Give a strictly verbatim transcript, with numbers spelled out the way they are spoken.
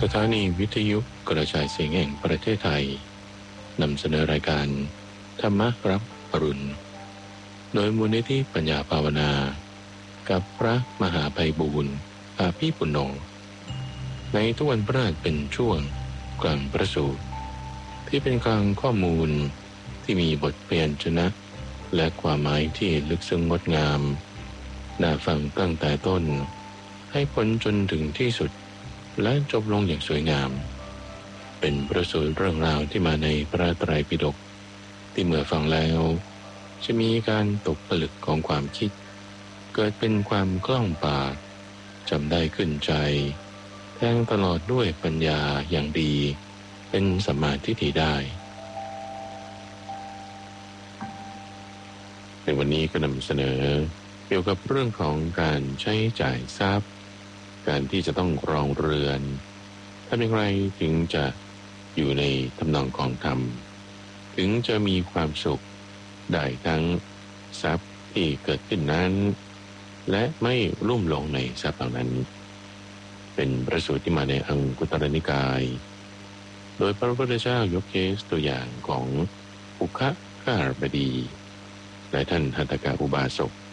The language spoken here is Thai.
สถานีวิทยุกระจายเสียงแห่งประเทศไทยนำเสนอรายการธรรมรับอรุณโดยมูลนิธิปัญญาภาวนากับพระมหาไพบูลย์อาภีปุณโญในทุกวันพฤหัสเป็นช่วงกลางประสูติที่เป็นกลางข้อมูลที่มีบทเปลี่ยนชนะและความหมายที่ลึกซึ้งงดงามน่าฟังตั้งแต่ต้นให้พ้นจนถึงที่สุดและจบลงอย่างสวยงามเป็นประสูติเรื่องราวที่มาในพระไตรปิฎกที่เมื่อฟังแล้วจะมีการตกผลึกของความคิดเกิดเป็นความคล่องปากจำได้ขึ้นใจแทงตลอดด้วยปัญญาอย่างดีเป็นสัมมาทิฏฐิได้ในวันนี้ก็นำเสนอเกี่ยวกับเรื่องของการใช้จ่ายทรัพย์การที่จะต้องรองเรือนทำอย่างไรถึงจะอยู่ในทำนองของธรรมถึงจะมีความสุขได้ทั้งทรัพย์ที่เกิดขึ้นนั้นและไม่ลุ่มหลงในทรัพย์เหล่านั้นเป็นประสูตรที่มาในอังคุตรนิกายโดยพระพุทธเจ้ายกเคสตัวอย่างของอุคะข้าบดีและท่านหัตถกอุบาสก